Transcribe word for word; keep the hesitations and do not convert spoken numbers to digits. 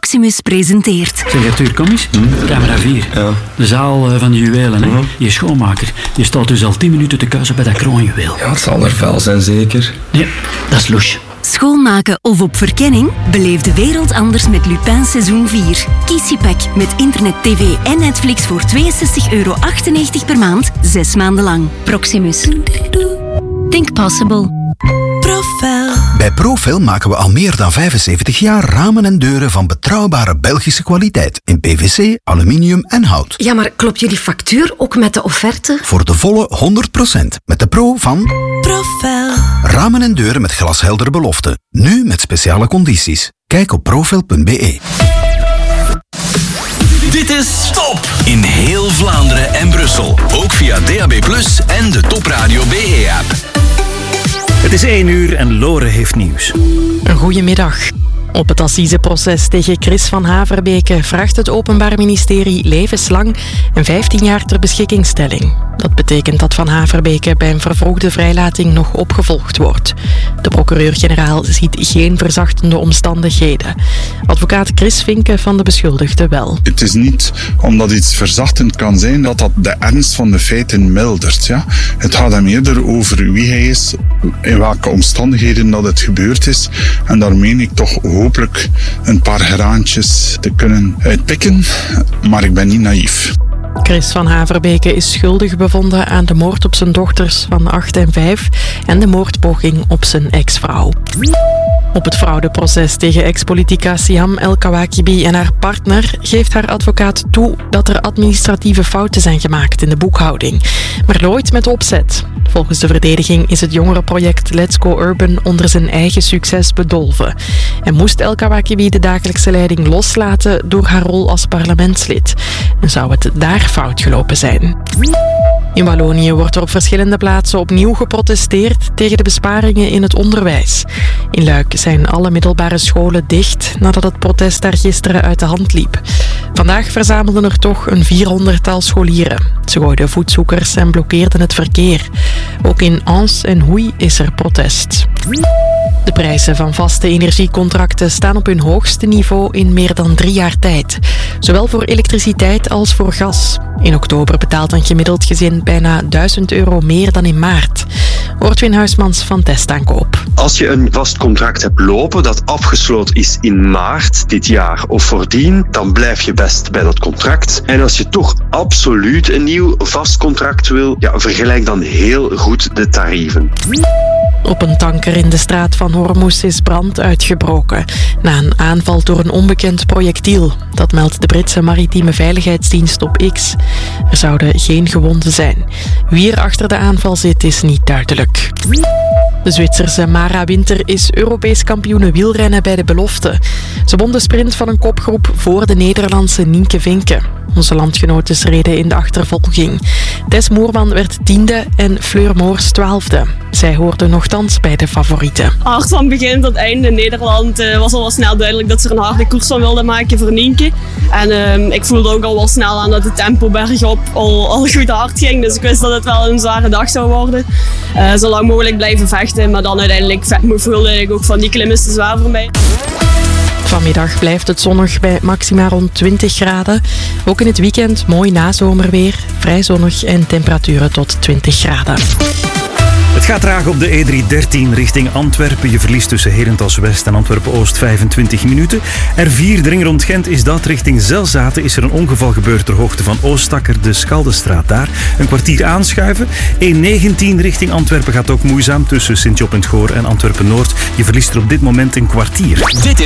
Proximus presenteert. Zeg Arthur, kom eens. Hm? Camera vier. Ja. De zaal van de juwelen, hè? Mm-hmm. Je schoonmaker. Je staat dus al tien minuten te kuisen bij dat kroonjuweel. Ja, het zal er vuil zijn, zeker. Ja, dat is louche. Schoonmaken of op verkenning? Beleef de wereld anders met Lupin seizoen vier. Kies je pack met internet, tv en Netflix voor tweeënzestig euro achtennegentig per maand, zes maanden lang. Proximus. Think possible. Profel. Bij Profel maken we al meer dan vijfenzeventig jaar ramen en deuren van betrouwbare Belgische kwaliteit. In P V C, aluminium en hout. Ja, maar klopt jullie factuur ook met de offerte? Voor de volle honderd procent. Met de pro van Profel. Ramen en deuren met glasheldere beloften. Nu met speciale condities. Kijk op profel punt b e. Dit is Top in heel Vlaanderen en Brussel. Ook via D A B plus, en de Top Radio B E-app. Het is één uur en Lore heeft nieuws. Een goedemiddag. Op het assiseproces tegen Chris van Haverbeke vraagt het Openbaar Ministerie levenslang en vijftien jaar ter beschikkingstelling. Dat betekent dat Van Haverbeke bij een vervroegde vrijlating nog opgevolgd wordt. De procureur-generaal ziet geen verzachtende omstandigheden. Advocaat Chris Vinken van de beschuldigde wel. Het is niet omdat iets verzachtend kan zijn dat dat de ernst van de feiten mildert. Ja? Het gaat hem eerder over wie hij is, in welke omstandigheden dat het gebeurd is. En daar meen ik toch hopelijk een paar graantjes te kunnen uitpikken. Maar ik ben niet naïef. Chris van Haverbeke is schuldig bevonden aan de moord op zijn dochters van acht en vijf en de moordpoging op zijn ex-vrouw. Op het fraudeproces tegen ex-politica Siham El Kawakibi en haar partner geeft haar advocaat toe dat er administratieve fouten zijn gemaakt in de boekhouding. Maar nooit met opzet. Volgens de verdediging is het jongerenproject Let's Go Urban onder zijn eigen succes bedolven. En moest El Kawakibi de dagelijkse leiding loslaten door haar rol als parlementslid. En zou het daar fout gelopen zijn? In Wallonië wordt er op verschillende plaatsen opnieuw geprotesteerd tegen de besparingen in het onderwijs. In Luik zijn alle middelbare scholen dicht nadat het protest daar gisteren uit de hand liep. Vandaag verzamelden er toch een vierhonderdtal scholieren. Ze gooiden voetzoekers en blokkeerden het verkeer. Ook in Ans en Hoei is er protest. De prijzen van vaste energiecontracten staan op hun hoogste niveau in meer dan drie jaar tijd. Zowel voor elektriciteit als voor gas. In oktober betaalt een gemiddeld gezin bijna duizend euro meer dan in maart. Ortwin Huismans van Testaankoop. Als je een vast contract hebt lopen dat afgesloten is in maart dit jaar of voordien, dan blijf je best bij dat contract. En als je toch absoluut een nieuw vast contract wil, ja, vergelijk dan heel goed de tarieven. Op een tanker in de straat van Hormuz is brand uitgebroken na een aanval door een onbekend projectiel. Dat meldt de Britse maritieme veiligheidsdienst op X. Er zouden geen gewonden zijn. Wie er achter de aanval zit is niet duidelijk. De Zwitserse Mara Winter is Europees kampioene wielrennen bij de belofte. Ze won de sprint van een kopgroep voor de Nederlandse Nienke Vinken. Onze landgenotes reden in de achtervolging. Tess Moerman werd tiende en Fleur Moors twaalfde. Zij hoorden nochtans bij de favorieten. Hard van begin tot einde. Nederland uh, was al wel snel duidelijk dat ze er een harde koers van wilden maken voor Nienke. En uh, ik voelde ook al wel snel aan dat het tempo bergop al, al goed hard ging. Dus ik wist dat het wel een zware dag zou worden. Uh, zo lang mogelijk blijven vechten. Maar dan uiteindelijk voelde ik ook van die klim is te zwaar voor mij. Vanmiddag blijft het zonnig bij maxima rond twintig graden. Ook in het weekend mooi nazomerweer, vrij zonnig en temperaturen tot twintig graden. Het gaat traag op de E driehonderddertien richting Antwerpen. Je verliest tussen Herentals-West en Antwerpen-Oost vijfentwintig minuten. R vier, de ring rond Gent, is dat. Richting Zelzaten is er een ongeval gebeurd ter hoogte van Oostakker, de Schaldestraat daar. Een kwartier aanschuiven. E negentien richting Antwerpen gaat ook moeizaam tussen Sint-Job en Goor en Antwerpen-Noord. Je verliest er op dit moment een kwartier. Dit